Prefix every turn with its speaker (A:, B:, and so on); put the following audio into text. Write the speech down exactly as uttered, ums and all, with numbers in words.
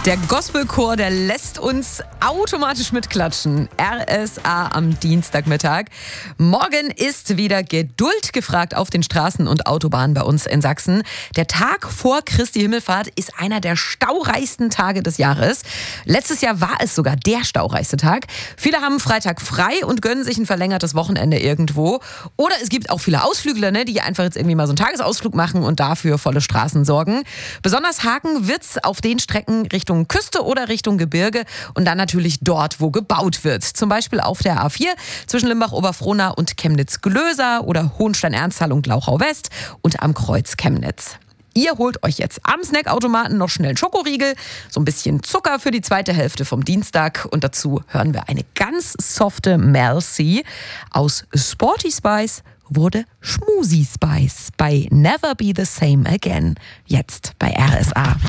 A: Der Gospelchor, der lässt uns automatisch mitklatschen. R S A am Dienstagmittag. Morgen ist wieder Geduld gefragt auf den Straßen und Autobahnen bei uns in Sachsen. Der Tag vor Christi Himmelfahrt ist einer der staureichsten Tage des Jahres. Letztes Jahr war es sogar der staureichste Tag. Viele haben Freitag frei und gönnen sich ein verlängertes Wochenende irgendwo. Oder es gibt auch viele Ausflügler, ne, die einfach jetzt irgendwie mal so einen Tagesausflug machen und dafür volle Straßen sorgen. Besonders haken wird's auf den Strecken Richtung Küste oder Richtung Gebirge und dann natürlich dort, wo gebaut wird. Zum Beispiel auf der A vier zwischen Limbach-Oberfrohna und Chemnitz-Glöser oder Hohenstein-Ernsthal und Glauchau-West und am Kreuz Chemnitz. Ihr holt euch jetzt am Snackautomaten noch schnell einen Schokoriegel, so ein bisschen Zucker für die zweite Hälfte vom Dienstag und dazu hören wir eine ganz softe Mel C. Aus Sporty Spice wurde Schmusi Spice bei Never Be the Same Again. Jetzt bei R S A.